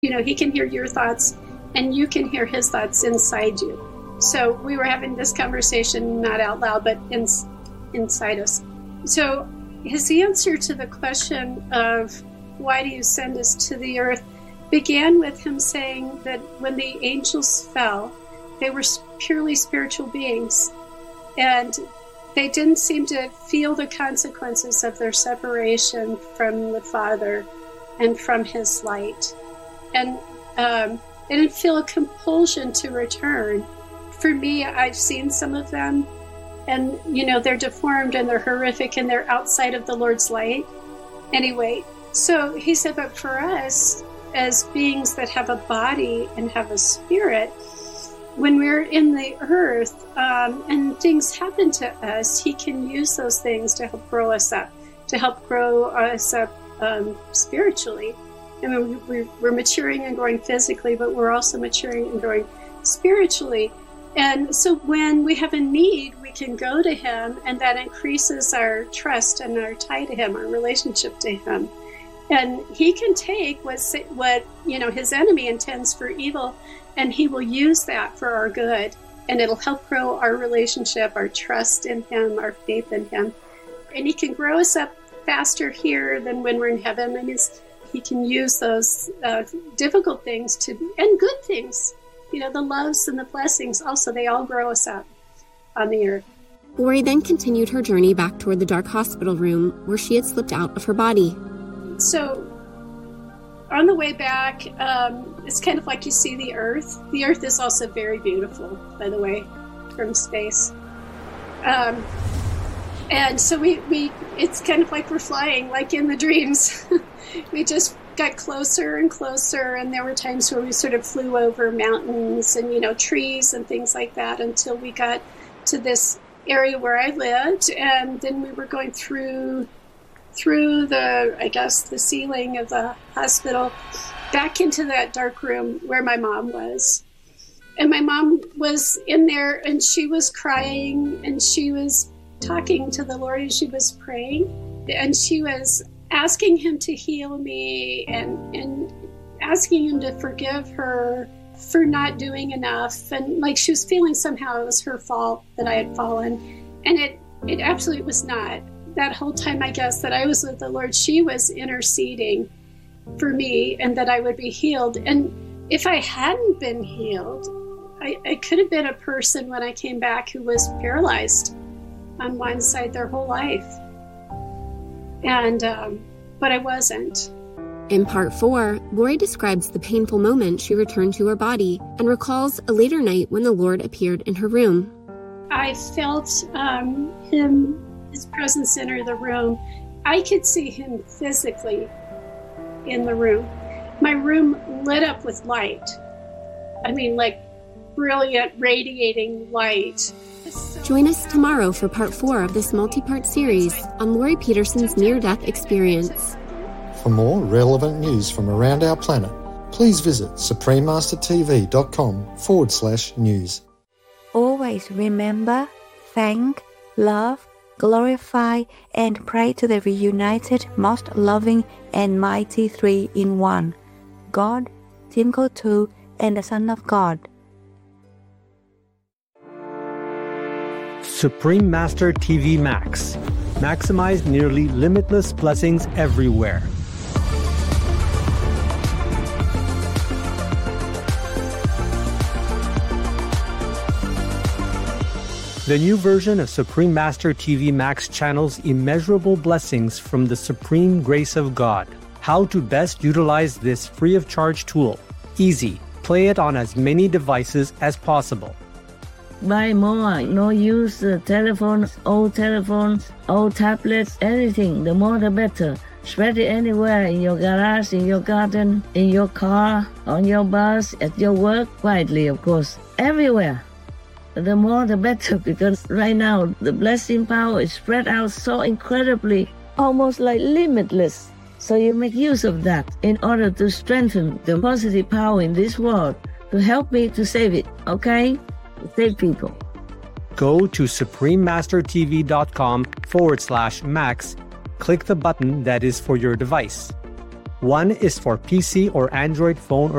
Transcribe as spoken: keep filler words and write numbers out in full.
You know, he can hear your thoughts and you can hear his thoughts inside you. So we were having this conversation, not out loud, but in, inside us. So his answer to the question of why do you send us to the earth began with him saying that when the angels fell, they were purely spiritual beings. And they didn't seem to feel the consequences of their separation from the Father and from his light. And um, they didn't feel a compulsion to return. For me, I've seen some of them, and, you know, they're deformed and they're horrific and they're outside of the Lord's light. Anyway, so he said, but for us, as beings that have a body and have a spirit, when we're in the earth um, and things happen to us, he can use those things to help grow us up, to help grow us up um, spiritually. I mean, we, we're maturing and growing physically, but we're also maturing and growing spiritually. And so when we have a need, we can go to him, and that increases our trust and our tie to him, our relationship to him. And he can take what, what you know, his enemy intends for evil, and he will use that for our good. And it'll help grow our relationship, our trust in him, our faith in him. And he can grow us up faster here than when we're in heaven. And he's, he can use those uh, difficult things to, and good things, you know, the loves and the blessings also, they all grow us up on the earth. Lori then continued her journey back toward the dark hospital room where she had slipped out of her body. So on the way back, um, it's kind of like you see the earth. The earth is also very beautiful, by the way, from space. Um, and so we, we, it's kind of like we're flying, like in the dreams. We just got closer and closer, and there were times where we sort of flew over mountains and, you know, trees and things like that until we got to this area where I lived, and then we were going through through the, I guess, the ceiling of the hospital back into that dark room where my mom was. And my mom was in there, and she was crying, and she was talking to the Lord, and she was praying, and she was asking him to heal me and, and asking him to forgive her for not doing enough. And like she was feeling somehow it was her fault that I had fallen. And it, it absolutely was not. That whole time, I guess, that I was with the Lord, she was interceding for me and that I would be healed. And if I hadn't been healed, I, I could have been a person when I came back who was paralyzed on one side their whole life. And, um, but I wasn't. In part four, Lori describes the painful moment she returned to her body and recalls a later night when the Lord appeared in her room. I felt um, him, his presence enter the room. I could see him physically in the room. My room lit up with light. I mean, like brilliant, radiating light. Join us tomorrow for part four of this multi-part series on Lori Peterson's near-death experience. For more relevant news from around our planet, please visit suprememastertv.com forward slash news. Always remember, thank, love, glorify, and pray to the reunited, most loving, and mighty three-in-one, God, Timko two, and the Son of God. Supreme Master T V Max. Maximize nearly limitless blessings everywhere. The new version of Supreme Master T V Max channels immeasurable blessings from the supreme grace of God. How to best utilize this free of charge tool. Easy. Play it on as many devices as possible. Buy more, no use uh, telephones, old telephones, old tablets, anything, the more the better. Spread it anywhere, in your garage, in your garden, in your car, on your bus, at your work, quietly of course, everywhere. The more the better, because right now the blessing power is spread out so incredibly, almost like limitless. So you make use of that in order to strengthen the positive power in this world, to help me to save it, okay? Save people. Go to suprememastertv.com forward slash max. Click the button that is for your device. One is for P C or Android phone or